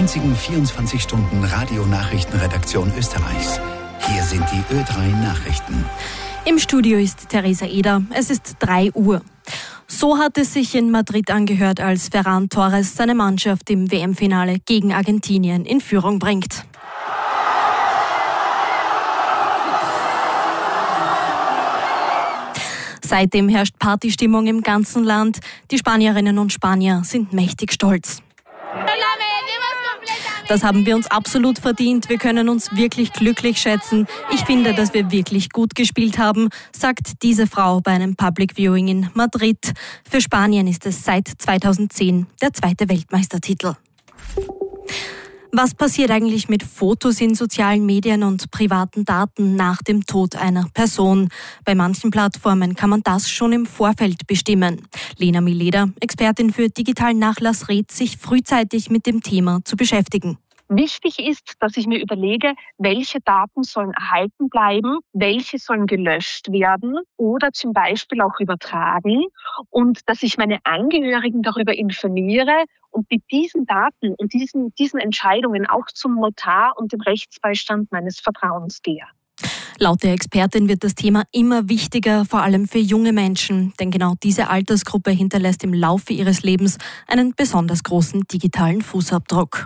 einzigen 24-Stunden-Radio-Nachrichtenredaktion Österreichs. Hier sind die Ö3 Nachrichten. Im Studio ist Theresa Eder. Es ist 3 Uhr. So hat es sich in Madrid angehört, als Ferran Torres seine Mannschaft im WM-Finale gegen Argentinien in Führung bringt. Seitdem herrscht Partystimmung im ganzen Land. Die Spanierinnen und Spanier sind mächtig stolz. Das haben wir uns absolut verdient. Wir können uns wirklich glücklich schätzen. Ich finde, dass wir wirklich gut gespielt haben, sagt diese Frau bei einem Public Viewing in Madrid. Für Spanien ist es seit 2010 der 2. Weltmeistertitel. Was passiert eigentlich mit Fotos in sozialen Medien und privaten Daten nach dem Tod einer Person? Bei manchen Plattformen kann man das schon im Vorfeld bestimmen. Lena Mileder, Expertin für digitalen Nachlass, rät, sich frühzeitig mit dem Thema zu beschäftigen. Wichtig ist, dass ich mir überlege, welche Daten sollen erhalten bleiben, welche sollen gelöscht werden oder zum Beispiel auch übertragen und dass ich meine Angehörigen darüber informiere und mit diesen Daten und diesen Entscheidungen auch zum Notar und dem Rechtsbeistand meines Vertrauens gehe. Laut der Expertin wird das Thema immer wichtiger, vor allem für junge Menschen, denn genau diese Altersgruppe hinterlässt im Laufe ihres Lebens einen besonders großen digitalen Fußabdruck.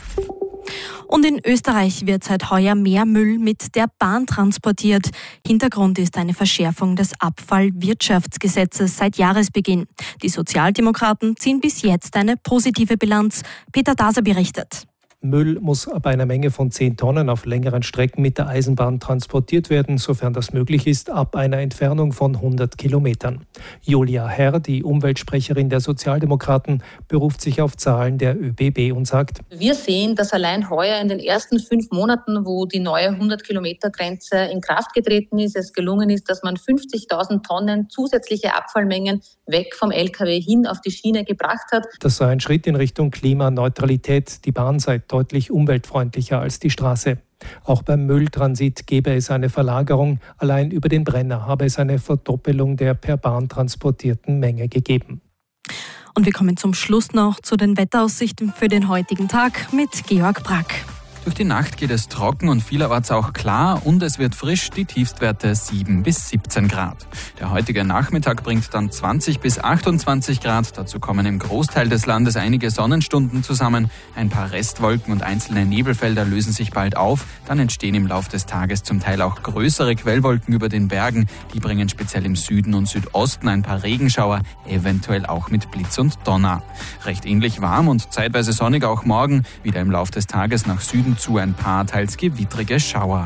Und in Österreich wird seit heuer mehr Müll mit der Bahn transportiert. Hintergrund ist eine Verschärfung des Abfallwirtschaftsgesetzes seit Jahresbeginn. Die Sozialdemokraten ziehen bis jetzt eine positive Bilanz. Peter Daser berichtet. Müll muss ab einer Menge von 10 Tonnen auf längeren Strecken mit der Eisenbahn transportiert werden, sofern das möglich ist, ab einer Entfernung von 100 Kilometern. Julia Herr, die Umweltsprecherin der Sozialdemokraten, beruft sich auf Zahlen der ÖBB und sagt: Wir sehen, dass allein heuer in den ersten 5 Monaten, wo die neue 100-Kilometer-Grenze in Kraft getreten ist, es gelungen ist, dass man 50.000 Tonnen zusätzliche Abfallmengen weg vom LKW hin auf die Schiene gebracht hat. Das sei ein Schritt in Richtung Klimaneutralität. Die Bahn sei deutlich umweltfreundlicher als die Straße. Auch beim Mülltransit gäbe es eine Verlagerung. Allein über den Brenner habe es eine Verdoppelung der per Bahn transportierten Menge gegeben. Und wir kommen zum Schluss noch zu den Wetteraussichten für den heutigen Tag mit Georg Brack. Durch die Nacht geht es trocken und vielerorts auch klar und es wird frisch, die Tiefstwerte 7 bis 17 Grad. Der heutige Nachmittag bringt dann 20 bis 28 Grad. Dazu kommen im Großteil des Landes einige Sonnenstunden zusammen. Ein paar Restwolken und einzelne Nebelfelder lösen sich bald auf. Dann entstehen im Laufe des Tages zum Teil auch größere Quellwolken über den Bergen. Die bringen speziell im Süden und Südosten ein paar Regenschauer, eventuell auch mit Blitz und Donner. Recht ähnlich warm und zeitweise sonnig auch morgen. Wieder im Laufe des Tages nach Süden zu ein paar teils gewittrige Schauer.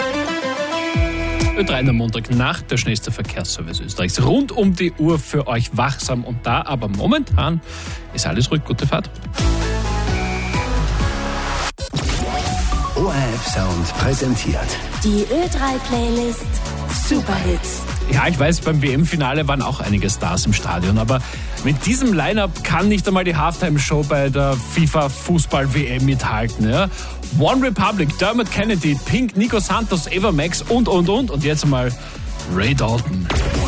Ö3 am Montagnacht, der schnellste Verkehrsservice Österreichs. Rund um die Uhr für euch wachsam und da, aber momentan ist alles ruhig. Gute Fahrt. ORF Sound präsentiert die Ö3-Playlist Superhits. Ja, ich weiß, beim WM-Finale waren auch einige Stars im Stadion, aber mit diesem Line-Up kann nicht einmal die Halftime-Show bei der FIFA-Fußball-WM mithalten. Ja? One Republic, Dermot Kennedy, Pink, Nico Santos, Eva Max und. Und jetzt mal Ray Dalton.